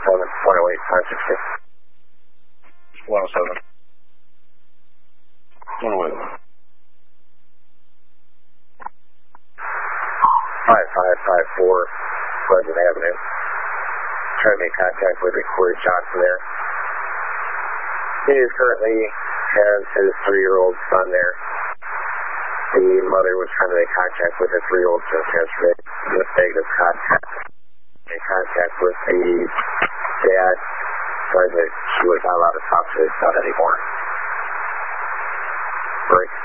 107, 108. 5554 Pleasant Avenue. Trying to make contact with Corey Johnson there. He currently has his 3-year-old son there. The mother was trying to make contact with the 3-year-old son yesterday. With negative contact. Made contact with the dad. Sorry that she was not allowed to talk to his son anymore. Break.